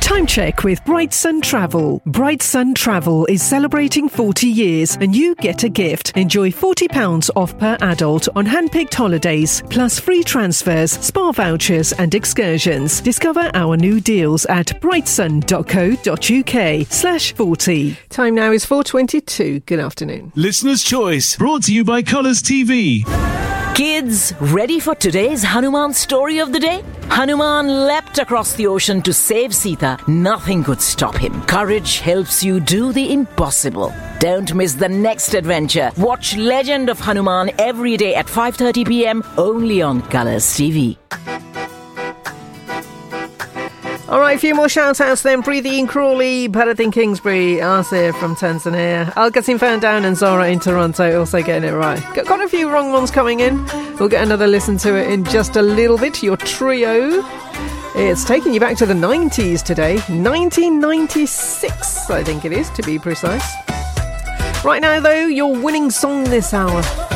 Time check with Bright Sun Travel. Bright Sun Travel is celebrating 40 years and you get a gift. Enjoy £40 off per adult on hand-picked holidays, plus free transfers, spa vouchers and excursions. Discover our new deals at brightsun.co.uk/40. Time now is 4:22. Good afternoon. Listener's Choice, brought to you by Colours TV. Kids, ready for today's Hanuman story of the day? Hanuman leapt across the ocean to save Sita. Nothing could stop him. Courage helps you do the impossible. Don't miss the next adventure. Watch Legend of Hanuman every day at 5:30 p.m. only on Colours TV. All right, a few more shout-outs then. Preeti in Crawley, Bharat in Kingsbury, Asir from Tanzania, Algasim Down and Zora in Toronto also getting it right. Got a few wrong ones coming in. We'll get another listen to it in just a little bit. Your trio. It's taking you back to the 90s today. 1996, I think it is, to be precise. Right now, though, your winning song this hour.